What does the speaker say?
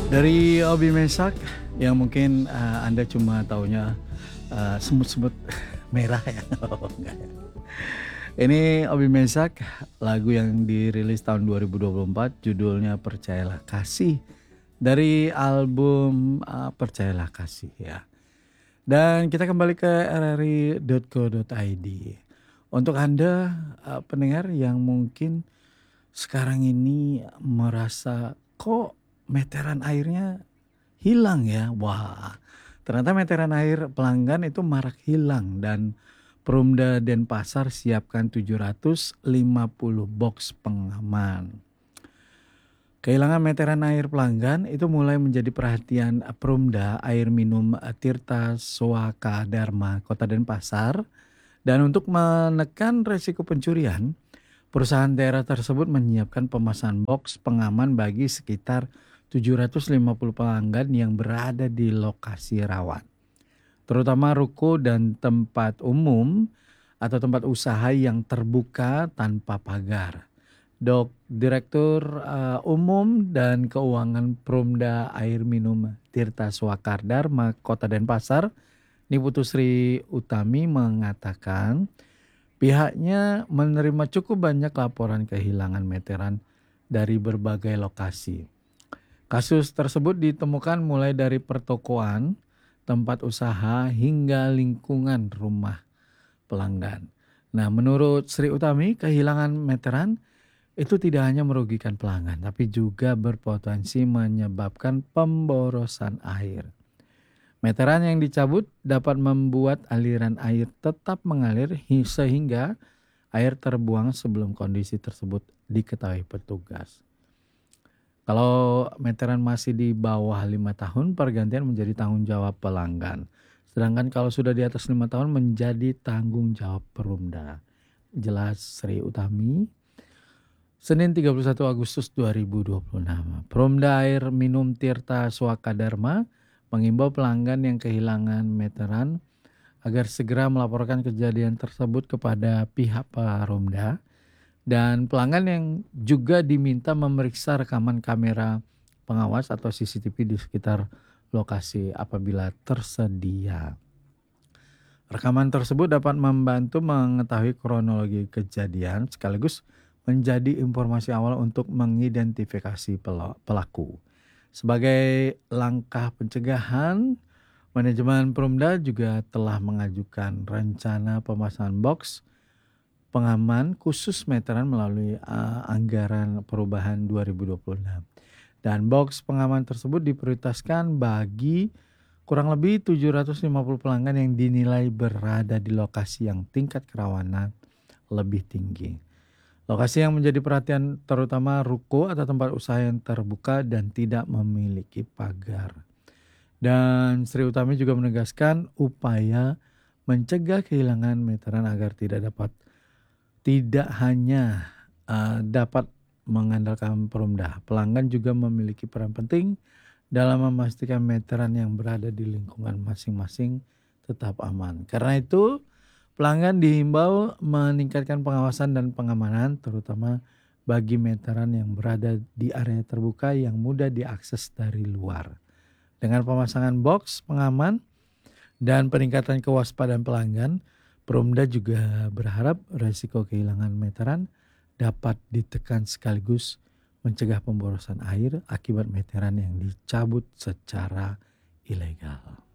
Dari hobi masak yang mungkin, Anda cuma taunya, semut-semut merah ya, oh enggak ya. Ini hobi masak, lagu yang dirilis tahun 2024 judulnya Percayalah Kasih, dari album, Percayalah Kasih ya. Dan kita kembali ke rri.co.id. Untuk Anda, pendengar yang mungkin sekarang ini merasa, "Kok meteran airnya hilang ya?" Wah, ternyata meteran air pelanggan itu marak hilang dan Perumda Denpasar siapkan 750 box pengaman. Kehilangan meteran air pelanggan itu mulai menjadi perhatian Perumda Air Minum Tirta Swaka Dharma Kota Denpasar, dan untuk menekan resiko pencurian, perusahaan daerah tersebut menyiapkan pemasangan box pengaman bagi sekitar 750 pelanggan yang berada di lokasi rawan, terutama ruko dan tempat umum atau tempat usaha yang terbuka tanpa pagar. Direktur Umum dan Keuangan Perumda Air Minum Tirta Swaka Dharma Kota Denpasar, Niputu Sri Utami mengatakan pihaknya menerima cukup banyak laporan kehilangan meteran dari berbagai lokasi. Kasus tersebut ditemukan mulai dari pertokoan, tempat usaha, hingga lingkungan rumah pelanggan. Nah, menurut Sri Utami, kehilangan meteran itu tidak hanya merugikan pelanggan, tapi juga berpotensi menyebabkan pemborosan air. Meteran yang dicabut dapat membuat aliran air tetap mengalir sehingga air terbuang sebelum kondisi tersebut diketahui petugas. Kalau meteran masih di bawah 5 tahun, pergantian menjadi tanggung jawab pelanggan. Sedangkan kalau sudah di atas 5 tahun menjadi tanggung jawab Perumda. Jelas Sri Utami. Senin 31 Agustus 2026. Perumda Air Minum Tirta Swaka Dharma mengimbau pelanggan yang kehilangan meteran agar segera melaporkan kejadian tersebut kepada pihak Perumda, dan pelanggan yang juga diminta memeriksa rekaman kamera pengawas atau CCTV di sekitar lokasi apabila tersedia. Rekaman tersebut dapat membantu mengetahui kronologi kejadian sekaligus menjadi informasi awal untuk mengidentifikasi pelaku. Sebagai langkah pencegahan, manajemen Perumda juga telah mengajukan rencana pemasangan box pengaman khusus meteran melalui anggaran perubahan 2026. Dan box pengaman tersebut diprioritaskan bagi kurang lebih 750 pelanggan yang dinilai berada di lokasi yang tingkat kerawanan lebih tinggi. Lokasi yang menjadi perhatian terutama ruko atau tempat usaha yang terbuka dan tidak memiliki pagar. Dan Sri Utami juga menegaskan upaya mencegah kehilangan meteran agar tidak hanya dapat mengandalkan Perumda. Pelanggan juga memiliki peran penting dalam memastikan meteran yang berada di lingkungan masing-masing tetap aman. Karena itu, pelanggan dihimbau meningkatkan pengawasan dan pengamanan terutama bagi meteran yang berada di area terbuka yang mudah diakses dari luar. Dengan pemasangan box pengaman dan peningkatan kewaspadaan pelanggan, Perumda juga berharap risiko kehilangan meteran dapat ditekan sekaligus mencegah pemborosan air akibat meteran yang dicabut secara ilegal.